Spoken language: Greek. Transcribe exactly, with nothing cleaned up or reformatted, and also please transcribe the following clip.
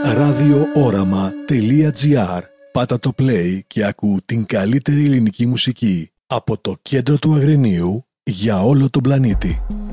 ραδιόοραμα.gr. Πάτα το play και ακού την καλύτερη ελληνική μουσική από το κέντρο του Αγρινίου για όλο τον πλανήτη.